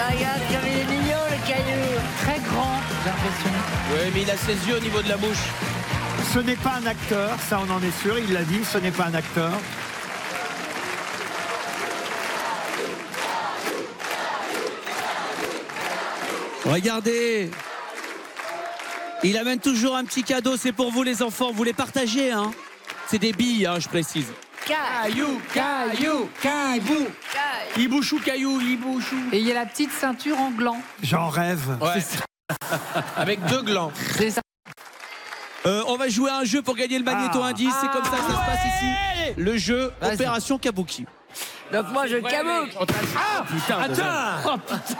Regarde comme il est mignon, le caillou. Très grand, j'ai l'impression. Oui, mais il a ses yeux au niveau de la bouche. Ce n'est pas un acteur, ça on en est sûr, il l'a dit, ce n'est pas un acteur. Regardez. Il amène toujours un petit cadeau, c'est pour vous les enfants, vous les partagez, hein. C'est des billes, hein, je précise. Caillou, caillou, caillou. Ibouchou, caillou, ibouchou. Et il y a la petite ceinture en gland. J'en rêve. Ouais. Avec 2 glands. C'est ça. On va jouer à un jeu pour gagner le magnéto indice, c'est comme ça que ça se passe ici. Le jeu Vas-y. Opération Kabuki. Donc moi je camoufle. Putain, attends.